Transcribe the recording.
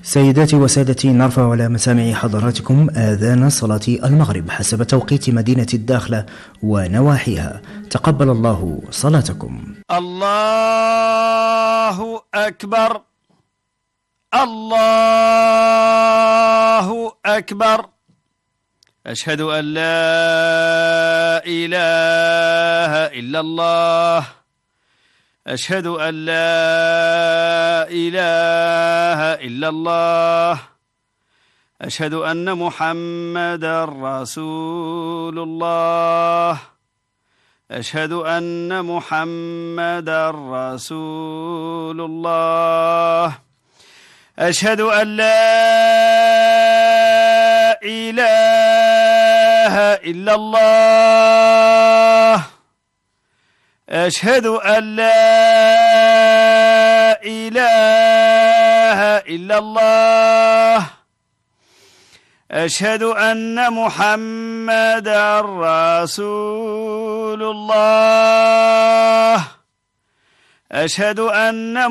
سيداتي وسادتي، نرفع على مسامع حضراتكم آذان صلاة المغرب حسب توقيت مدينة الداخلة ونواحيها. تقبل الله صلاتكم. الله أكبر، الله أكبر. أشهد أن لا إله إلا الله، أشهد أن لا إله إلا الله، أشهد أن محمدا رسول الله، أشهد أن محمدا رسول الله، أشهد أن لا إله إلا الله، أشهد أن لا إله إلا الله، أشهد أن محمدا رسول الله، أشهد أن